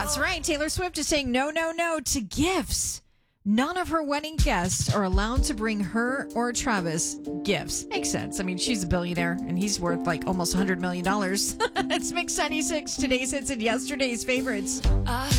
That's right. Taylor Swift is saying no, no, no to gifts. None of her wedding guests are allowed to bring her or Travis gifts. Makes sense. I mean, she's a billionaire and he's worth like almost $100 million. It's Mix 96, today's hits and yesterday's favorites.